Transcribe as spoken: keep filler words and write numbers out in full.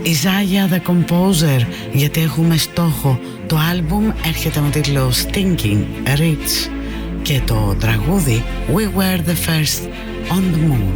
Isaiah the Composer, γιατί έχουμε στόχο. Το άλμπουμ έρχεται με τίτλο Stinking Rich και το τραγούδι We Were the First on the Moon.